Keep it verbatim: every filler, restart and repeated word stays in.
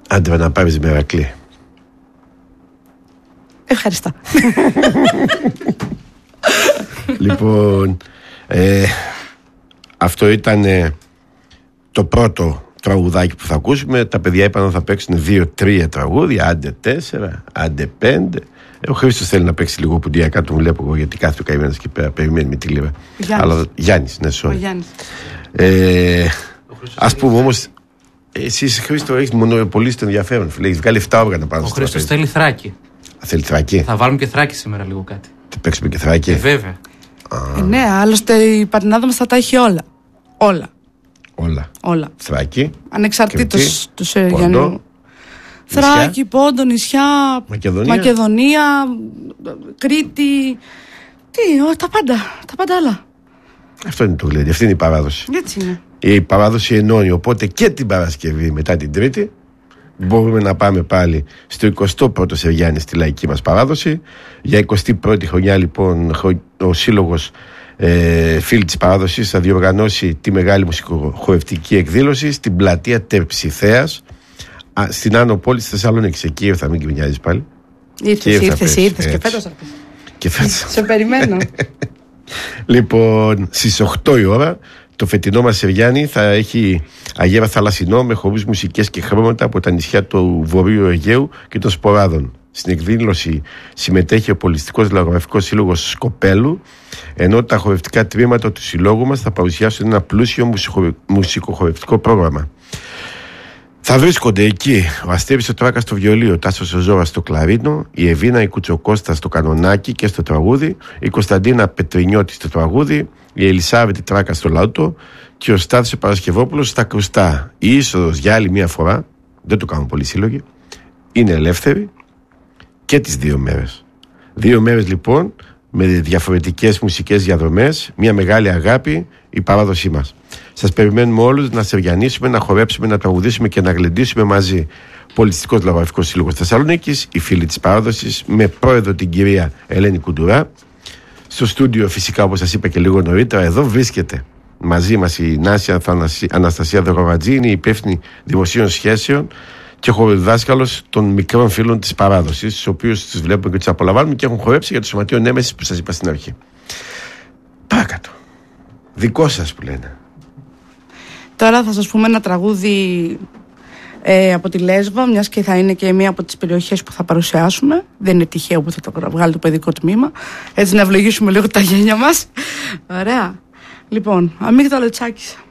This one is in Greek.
Άντε να πάρεις Μερακλή. Ευχαριστώ. Λοιπόν, ε, αυτό ήταν ε, το πρώτο τραγουδάκι που θα ακούσουμε. Τα παιδιά είπαν ότι θα παίξουν δύο-τρία τραγούδια, άντε τέσσερα, άντε πέντε. Ο Χρήστος θέλει να παίξει λίγο πουντιακά, τον βλέπω εγώ, γιατί κάθε του καημένος εκεί πέρα περιμένει με τη λίβα. Αλλά Γιάννης, ναι, sorry. Ο Γιάννης. Ε, ας πούμε όμως, εσείς Χρήστο έχεις μονοπολίσει το ενδιαφέρον, φίλε. Έχεις βγάλει εφτά όργανα πάνω στο τραπέζι. Ο Χρήστος θέλει Θράκη. Θέλει Θράκη. Θα βάλουμε και Θράκη σήμερα λίγο κάτι. Θα παίξουμε και Θράκη. Ε, βέβαια. Ε, ναι, άλλωστε η Πατινάδα μας θα τα έχει όλα. Όλα. Όλα. Όλα. Θράκη. Ανεξαρτήτως του Σεργιανού. Θράκη, Πόντο, νησιά, Μακεδονία. Μακεδονία, Κρήτη. Τι, ό, τα πάντα. Τα πάντα άλλα. Αυτό είναι το γλέντι. Αυτή είναι η παράδοση. Έτσι είναι. Η παράδοση ενώνει. Οπότε και την Παρασκευή μετά την Τρίτη μπορούμε να πάμε πάλι στο εικοστό πρώτο Σεργιάννη στη λαϊκή μας παράδοση. Για εικοστή πρώτη χρονιά λοιπόν ο Σύλλογος ε, Φίλοι της Παράδοσης θα διοργανώσει τη μεγάλη μουσικοχορευτική εκδήλωση στην πλατεία Τερψιθέας στην Άνω Πόλη της Θεσσαλονίκης. Εκεί ήρθα, μην κυβερνιάζεις πάλι. Ήρθες, ήρθες, ήρθες και φέτος θα πεις. Σε περιμένω. Λοιπόν, στις οκτώ η ώρα το φετινό μας Σεργιάννη θα έχει αγέρα θαλασσινό με χορούς μουσικές και χρώματα από τα νησιά του Βορείου Αιγαίου και των Σποράδων. Στην εκδήλωση συμμετέχει ο Πολιστικός Λαογραφικός Σύλλογος Σκοπέλου, ενώ τα χορευτικά τμήματα του συλλόγου μας θα παρουσιάσουν ένα πλούσιο μουσικοχορευτικό πρόγραμμα. Θα βρίσκονται εκεί ο Αστέρης ο Τράκας στο βιολί, ο Τάσος ο Ζώρας στο κλαρίνο, η Εβίνα η Κουτσοκώστα στο κανονάκι και στο τραγούδι, η Κωνσταντίνα Πετρινιώτη στο τραγούδι, η Ελισάβετη Τράκα στο λαούτο και ο Στάθης ο Παρασκευόπουλος στα κρουστά. Η είσοδος για άλλη μία φορά, δεν το κάνουν πολλοί σύλλογοι, είναι ελεύθερη και τις δύο μέρες. Δύο μέρες λοιπόν με διαφορετικές μουσικές διαδρομές, μια μεγάλη αγάπη, η παράδοσή μας. Σας περιμένουμε όλους να σεργιανίσουμε, να χορέψουμε, να τραγουδήσουμε και να γλεντήσουμε μαζί. Πολιτιστικός Λαογραφικός Σύλλογος Θεσσαλονίκης, οι φίλοι της παράδοσης, με πρόεδρο την κυρία Ελένη Κουντουρά. Στο στούντιο φυσικά, όπως σας είπα και λίγο νωρίτερα, εδώ βρίσκεται μαζί μας η Νάσια Αναστασία Δωροβατζή, είναι η υπεύθυνη δημοσίων σχέσεων και χοροδιδάσκαλος των μικρών φίλων της παράδοσης, τους οποίους τους βλέπουμε και τους απολαμβάνουμε και έχουν χορέψει για το Σωματείο Νέμεσης που σας είπα στην αρχή. Παρακάτω. Δικό σας που λένε. Τώρα θα σας πούμε ένα τραγούδι ε, από τη Λέσβο, μιας και θα είναι και μία από τις περιοχές που θα παρουσιάσουμε. Δεν είναι τυχαίο που θα το βγάλει το παιδικό τμήμα. Έτσι να ευλογήσουμε λίγο τα γένια μας. Ωραία. Λοιπόν, Αμύγδαλο Τσάκης.